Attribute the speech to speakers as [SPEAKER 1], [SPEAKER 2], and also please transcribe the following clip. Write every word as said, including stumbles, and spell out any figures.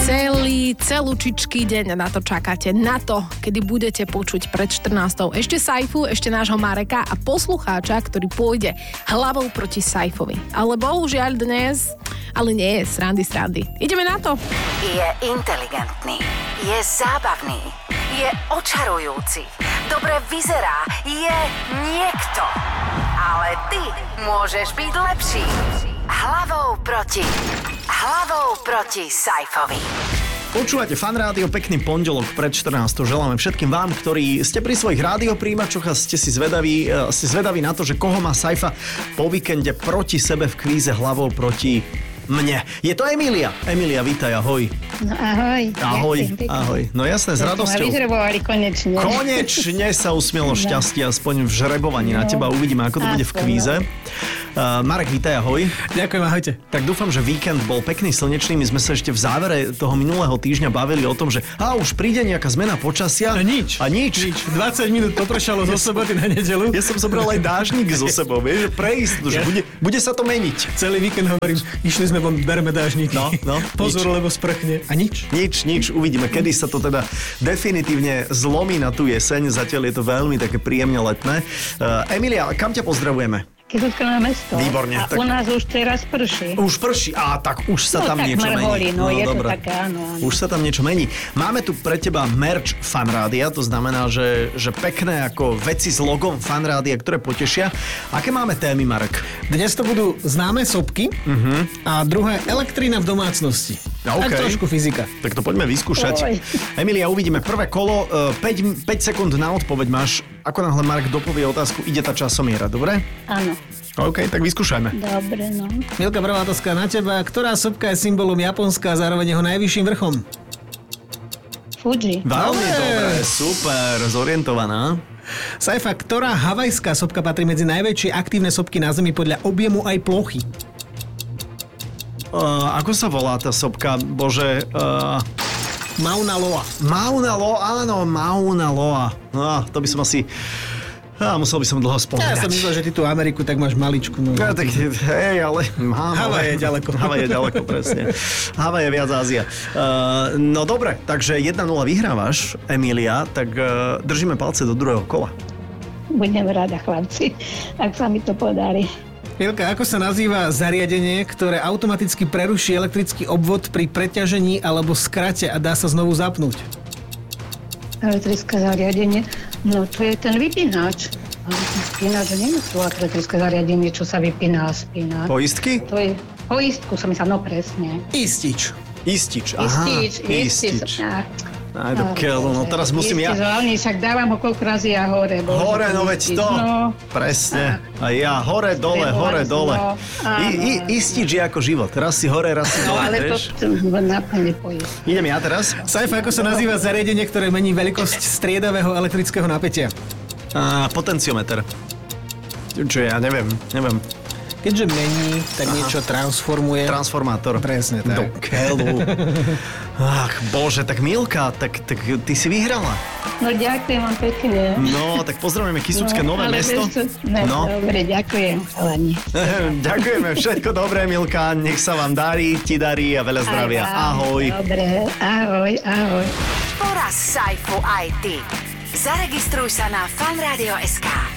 [SPEAKER 1] Celý, celúčičký deň na to čakáte. Na to, kedy budete počuť pred štrnástou ešte Saifu, ešte nášho Mareka a poslucháča, ktorý pôjde hlavou proti Saifovi. Ale bohužiaľ dnes, ale nie je srandy srandy. Ideme na to.
[SPEAKER 2] Je inteligentný, je zábavný, je očarujúci, dobre vyzerá, je niekto. Ale ty môžeš byť lepší. Hlavou proti... Hlavou proti Saifovi.
[SPEAKER 3] Počúvate Fan Rádio, pekný pondelok pred štrnástou. Želáme všetkým vám, ktorí ste pri svojich rádiopríjimačoch a ste si zvedaví, ste zvedaví na to, že koho má Saifa po víkende proti sebe v kvíze hlavou proti mne. Je to Emilia. Emilia, vítaj, ahoj.
[SPEAKER 4] No ahoj.
[SPEAKER 3] Ahoj,
[SPEAKER 4] ďakujem,
[SPEAKER 3] ahoj. No jasné, s radosťou.
[SPEAKER 4] Vyžrebovali konečne.
[SPEAKER 3] Konečne sa usmielo šťastie, aspoň v žrebovaní na teba. Uvidíme, ako to bude v kvíze. Uh, Marek, vítaj, ahoj.
[SPEAKER 5] Ďakujem, ahojte.
[SPEAKER 3] Tak dúfam, že víkend bol pekný, slnečný. My sme sa ešte v závere toho minulého týždňa bavili o tom, že a už príde nejaká zmena počasia.
[SPEAKER 5] A nič.
[SPEAKER 3] A nič.
[SPEAKER 5] nič. dvadsať minút popršalo zo soboty na nedeľu.
[SPEAKER 3] Ja som zobral aj dážnik so sebou, vieš, pre istotu, že bude, bude sa to meniť.
[SPEAKER 5] Celý víkend hovorím, išli sme von, berme dážniky.
[SPEAKER 3] No, no,
[SPEAKER 5] Pozor,
[SPEAKER 3] nič.
[SPEAKER 5] lebo sprchne. A nič.
[SPEAKER 3] Nič, nič. Uvidíme, kedy sa to teda definitívne zlomí na tú jeseň. Zatiaľ je to veľmi také príjemne letné. Uh, Emilia, kam ťa pozdravujeme?
[SPEAKER 4] Kysucké na mesto.
[SPEAKER 3] Výborne.
[SPEAKER 4] A
[SPEAKER 3] Tak...
[SPEAKER 4] u nás už teraz prší.
[SPEAKER 3] Už prší, á, tak už sa
[SPEAKER 4] No,
[SPEAKER 3] tam
[SPEAKER 4] tak
[SPEAKER 3] niečo
[SPEAKER 4] mrholí,
[SPEAKER 3] mení.
[SPEAKER 4] no, je to
[SPEAKER 3] dobré.
[SPEAKER 4] také, áno, áno.
[SPEAKER 3] Už sa tam niečo mení. Máme tu pre teba merch Fanrádia, to znamená, že, že pekné ako veci s logom Fanrádia, ktoré potešia. Aké máme témy, Marek?
[SPEAKER 5] Dnes to budú známe sopky uh-huh. a druhé elektrina v domácnosti.
[SPEAKER 3] No,
[SPEAKER 5] A
[SPEAKER 3] okay.
[SPEAKER 5] trošku fyzika.
[SPEAKER 3] Tak to poďme vyskúšať.
[SPEAKER 4] Oj.
[SPEAKER 3] Emilia, uvidíme prvé kolo. päť, päť sekúnd na odpoveď máš. Ako náhle Marek dopovie otázku, ide tá časomiera, dobre?
[SPEAKER 4] Áno.
[SPEAKER 3] OK, tak vyskúšajme.
[SPEAKER 4] Dobre, no.
[SPEAKER 5] Milka, prvá otázka na teba. Ktorá sopka je symbolom Japonska a zároveň jeho najvyšším vrchom?
[SPEAKER 4] Fuji.
[SPEAKER 3] Veľmi
[SPEAKER 5] Ale-
[SPEAKER 3] dobre, super, zorientovaná.
[SPEAKER 5] Saifa, ktorá havajská sopka patrí medzi najväčšie aktívne sopky na Zemi podľa objemu aj plochy?
[SPEAKER 3] Uh, ako sa volá tá sopka? Bože... Uh...
[SPEAKER 5] Mauna Loa.
[SPEAKER 3] Mauna Loa, áno, Mauna Loa. No, to by som asi... Á, musel by som dlho
[SPEAKER 5] Ja
[SPEAKER 3] spomínať.
[SPEAKER 5] som myslel, že ty tú Ameriku tak máš maličku. No.
[SPEAKER 3] Ja, tak, hej, ale mám.
[SPEAKER 5] Havaj je ďaleko.
[SPEAKER 3] Havaj je ďaleko, presne. Havaj je viac Ázia. Uh, no dobre, takže jedna nula vyhrávaš, Emilia, tak uh, držíme palce do druhého kola.
[SPEAKER 4] Budem rada, chlapci, ak sa mi to podarí.
[SPEAKER 5] Milka, ako sa nazýva zariadenie, ktoré automaticky preruší elektrický obvod pri preťažení alebo skrate a dá sa znovu zapnúť?
[SPEAKER 4] Elektrické zariadenie, no to je ten vypínač. Ale ten spínač, nie je to elektrické zariadenie, čo sa vypína a spína.
[SPEAKER 3] Poistky?
[SPEAKER 4] To je poistku, som myslela, no presne.
[SPEAKER 5] Istič.
[SPEAKER 3] Istič, aha.
[SPEAKER 4] Istič, istič. Á,
[SPEAKER 3] Aj do keľu, no teraz musím ja...
[SPEAKER 4] Istič, hlavne však dávam ho koľko razy ja hore. Bože,
[SPEAKER 3] Hore, no veď
[SPEAKER 4] istič,
[SPEAKER 3] to.
[SPEAKER 4] no.
[SPEAKER 3] Presne. A ja hore, dole, hore,
[SPEAKER 4] Strebovali
[SPEAKER 3] dole.
[SPEAKER 4] sme, no.
[SPEAKER 3] I, i,
[SPEAKER 4] Áno.
[SPEAKER 3] istič je ako život. Raz si hore, raz si
[SPEAKER 4] No
[SPEAKER 3] dole,
[SPEAKER 4] ale to,
[SPEAKER 3] vieš?
[SPEAKER 4] to naplne poistku.
[SPEAKER 3] Idem ja teraz?
[SPEAKER 5] Saifa, ako sa nazýva zariadenie, ktoré mení veľkosť striedavého elektrického napätia?
[SPEAKER 3] A, potenciometer. Čo ja neviem, neviem.
[SPEAKER 5] Keďže mení, tak
[SPEAKER 3] Aha.
[SPEAKER 5] niečo transformuje.
[SPEAKER 3] Transformátor.
[SPEAKER 5] Presne tak.
[SPEAKER 3] Do keľu. Ach, bože, tak Milka, tak, tak ty si vyhrala.
[SPEAKER 4] No ďakujem vám pekne.
[SPEAKER 3] No, tak pozdravujeme Kysucké Nové
[SPEAKER 4] ale
[SPEAKER 3] mesto.
[SPEAKER 4] vieš čo? Ne,
[SPEAKER 3] No.
[SPEAKER 4] Dobre, ďakujem, chalani.
[SPEAKER 3] Ďakujeme, všetko dobré, Milka. Nech sa vám darí, ti darí a veľa zdravia.
[SPEAKER 4] Aj vám.
[SPEAKER 3] Ahoj.
[SPEAKER 4] Dobre, ahoj, ahoj.
[SPEAKER 2] Poraz Saifu aj ty. Zaregistruj sa na fanradio bodka es ká.